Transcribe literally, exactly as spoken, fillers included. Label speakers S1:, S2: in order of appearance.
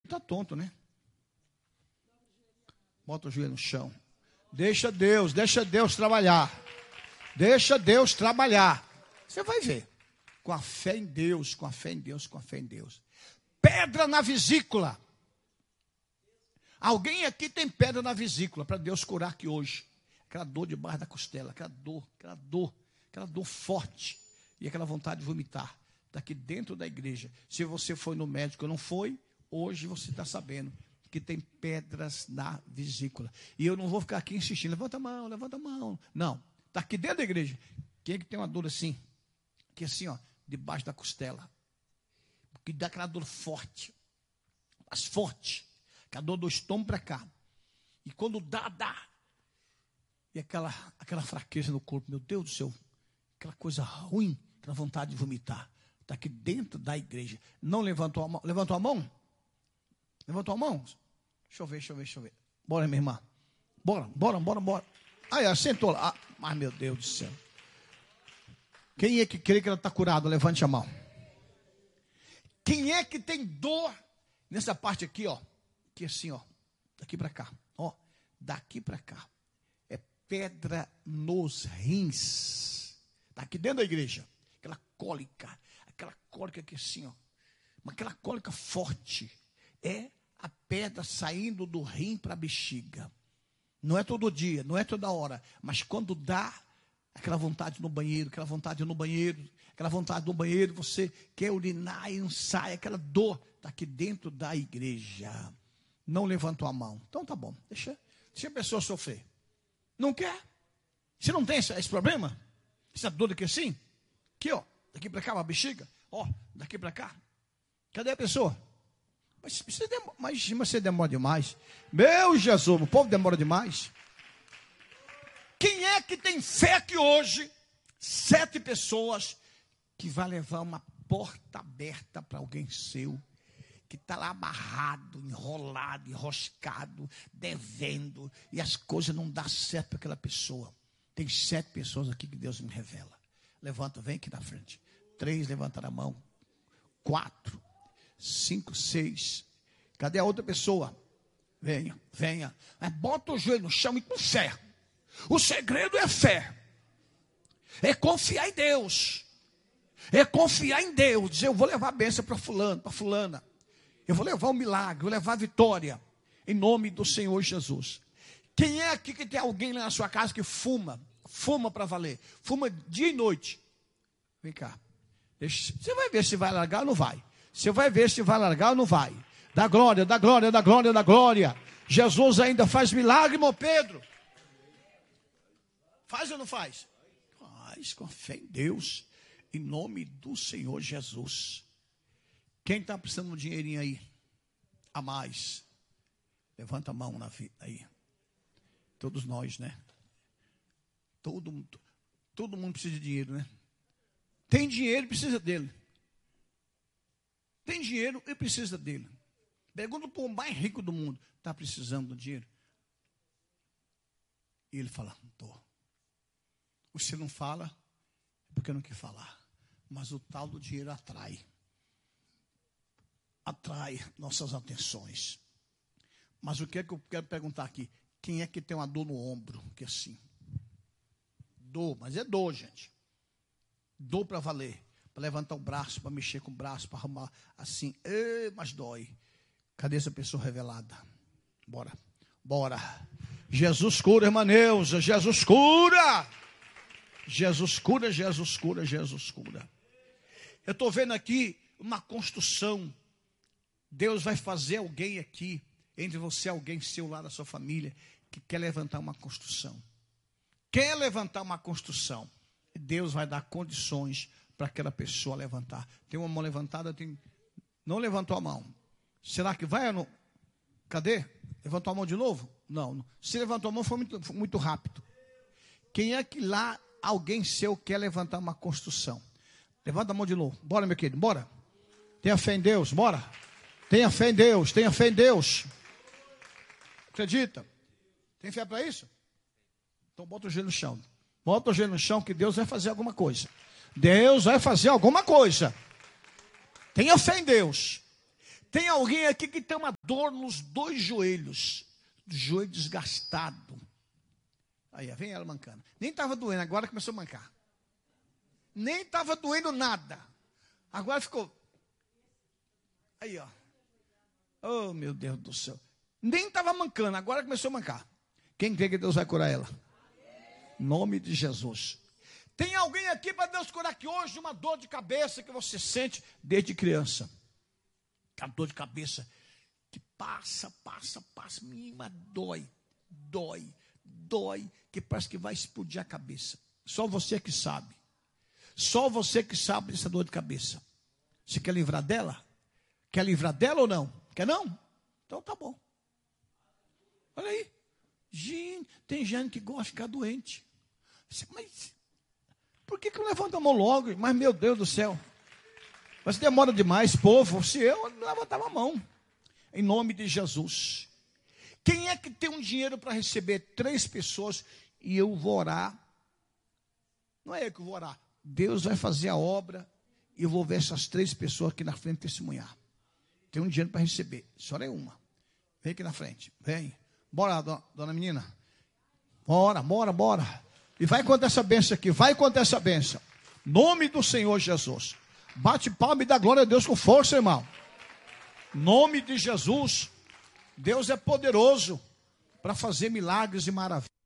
S1: Está tonto, né? Bota o joelho no chão. Deixa Deus, deixa Deus trabalhar. Deixa Deus trabalhar. Você vai ver. Com a fé em Deus, com a fé em Deus, com a fé em Deus. Pedra na vesícula. Alguém aqui tem pedra na vesícula para Deus curar aqui hoje. Aquela dor debaixo da costela, aquela dor, aquela dor, aquela dor forte. E aquela vontade de vomitar. Daqui dentro da igreja. Se você foi no médico ou não foi, hoje você está sabendo que tem pedras na vesícula. E eu não vou ficar aqui insistindo. Levanta a mão, levanta a mão. Não. Está aqui dentro da igreja. Quem é que tem uma dor assim? Que assim, ó, debaixo da costela. Que dá aquela dor forte. Mas forte. Aquela dor do estômago para cá. E quando dá, dá. E aquela, aquela fraqueza no corpo. Meu Deus do céu. Aquela coisa ruim. Aquela vontade de vomitar. Está aqui dentro da igreja. Não levantou a mão. Levantou a mão? Levantou a mão? Deixa eu ver, deixa eu ver, deixa eu ver. Bora, minha irmã. Bora, bora, bora, bora. Aí, ela sentou lá. Ah, mas, meu Deus do céu. Quem é que crê que ela está curada? Levante a mão. Quem é que tem dor nessa parte aqui, ó? Aqui assim, ó. Daqui para cá. Ó, daqui para cá. É pedra nos rins. Está aqui dentro da igreja. Aquela cólica. Aquela cólica aqui assim, ó. Aquela cólica forte. É a pedra saindo do rim para a bexiga. Não é todo dia, não é toda hora. Mas quando dá, aquela vontade no banheiro, aquela vontade no banheiro, aquela vontade no banheiro, você quer urinar e não sai, aquela dor está aqui dentro da igreja. Não levantou a mão. Então tá bom, deixa, deixa a pessoa sofrer. Não quer? Você não tem esse, esse problema? Essa dor aqui assim? Aqui, ó, daqui para cá, uma bexiga. Ó, daqui para cá. Cadê a pessoa? Mas você, demora, mas você demora demais. Meu Jesus, o povo demora demais. Quem é que tem fé que hoje, sete pessoas, que vai levar uma porta aberta para alguém seu, que está lá amarrado, enrolado, enroscado, devendo, e as coisas não dão certo para aquela pessoa. Tem sete pessoas aqui que Deus me revela. Levanta, vem aqui na frente. Três levantaram a mão. Quatro. Cinco, seis. Cadê a outra pessoa? Venha, venha. Mas bota o joelho no chão e com fé. O segredo é fé. É confiar em Deus. É confiar em Deus. Dizer, eu vou levar a bênção para fulano, para fulana. Eu vou levar o milagre, vou levar a vitória. Em nome do Senhor Jesus. Quem é aqui que tem alguém lá na sua casa que fuma? Fuma para valer. Fuma dia e noite. Vem cá. Deixa, você vai ver se vai largar ou não vai. Você vai ver se vai largar ou não vai. Da glória, da glória, da glória, da glória. Jesus ainda faz milagre, meu Pedro. Faz ou não faz? Faz com fé em Deus. Em nome do Senhor Jesus. Quem está precisando de um dinheirinho aí? A mais. Levanta a mão na vida aí. Todos nós, né? Todo mundo, todo mundo precisa de dinheiro, né? Tem dinheiro e precisa dele. Tem dinheiro e precisa dele. Pergunta para o mais rico do mundo. Está precisando de dinheiro? E ele fala, não estou. Você não fala, é porque não quer falar. Mas o tal do dinheiro atrai. Atrai nossas atenções. Mas o que é que eu quero perguntar aqui? Quem é que tem uma dor no ombro? Que assim. Dor, mas é dor, gente. Dor para valer. Para levantar o braço, para mexer com o braço, para arrumar assim. Ei, mas dói. Cadê essa pessoa revelada? Bora, bora. Jesus cura, irmã Neuza. Jesus cura. Jesus cura, Jesus cura, Jesus cura. Eu estou vendo aqui uma construção. Deus vai fazer alguém aqui, entre você, alguém seu lá da sua família, que quer levantar uma construção. Quer levantar uma construção. Deus vai dar condições para aquela pessoa levantar. Tem uma mão levantada, tem... não levantou a mão. Será que vai ou não? Cadê? Levantou a mão de novo? Não. não. Se levantou a mão foi muito, foi muito rápido. Quem é que lá alguém seu quer levantar uma construção? Levanta a mão de novo. Bora, meu querido, bora. Tenha fé em Deus, bora. Tenha fé em Deus, tenha fé em Deus. Acredita? Tem fé para isso? Então bota o joelho no chão. Bota o joelho no chão que Deus vai fazer alguma coisa. Deus vai fazer alguma coisa. Tenha fé em Deus. Tem alguém aqui que tem uma dor nos dois joelhos, joelho desgastado. Aí, vem ela mancando. Nem estava doendo, agora começou a mancar. Nem estava doendo nada. Agora ficou. Aí, ó. Oh, meu Deus do céu. Nem estava mancando, agora começou a mancar. Quem crê que Deus vai curar ela? Em nome de Jesus. Tem alguém aqui para Deus curar aqui hoje uma dor de cabeça que você sente desde criança. A dor de cabeça que passa, passa, passa, minha, dói, dói, dói, que parece que vai explodir a cabeça. Só você que sabe. Só você que sabe dessa dor de cabeça. Você quer livrar dela? Quer livrar dela ou não? Quer não? Então tá bom. Olha aí. Gente, tem gente que gosta de ficar doente. Mas por que que não levanta a mão logo? Mas meu Deus do céu. Mas demora demais, povo. Se eu levantava a mão. Em nome de Jesus. Quem é que tem um dinheiro para receber três pessoas e eu vou orar? Não é eu que vou orar. Deus vai fazer a obra e eu vou ver essas três pessoas aqui na frente testemunhar. Tem um dinheiro para receber. Só é uma. Vem aqui na frente. Vem. Bora, dona, dona menina. Bora, bora, bora. E vai contar essa bênção aqui. Vai contar essa bênção. Nome do Senhor Jesus. Bate palma e dá glória a Deus com força, irmão. Nome de Jesus. Deus é poderoso para fazer milagres e maravilhas.